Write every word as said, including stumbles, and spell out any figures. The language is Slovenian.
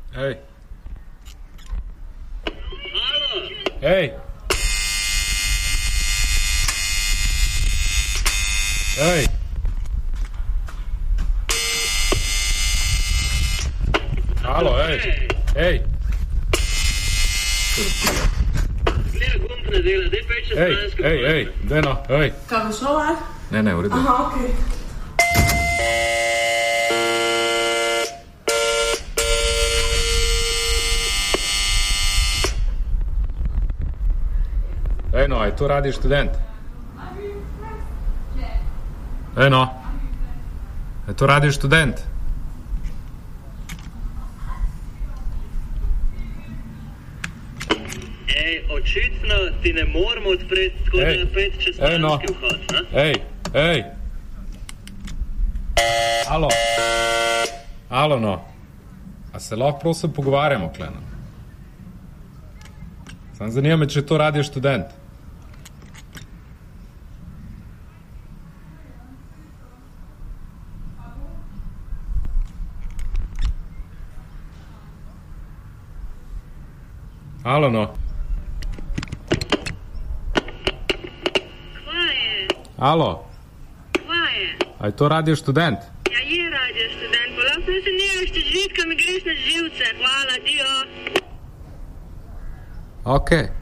Hej. Halo. Hej. Hej. Halo, hej. Hej. Gleda gumb ne dela, daj peč čez Hej, stransko. hej, hej, deno, hej. Kaj bo šlo, ali? Ne, ne, v redu. Aha, okej. Okay. Ej no, je to Radio Študent? Ej no, je to Radio Študent? Ej, očitno ti ne moramo odpreti, tako da je peč čez ej no, stranski vhod, ne? ej, ej. Alo, alo no, a se lahko prosim pogovarjamo, kleno? Sam zanima me, če je to Radio Študent. Alo no. Kva je? Alo, Kva je? a je to Radio Študent? Ja, je radio študent, pa lahko se nemaš te žvitka, mi greš na živce. Hvala, dio. Okej. Okay.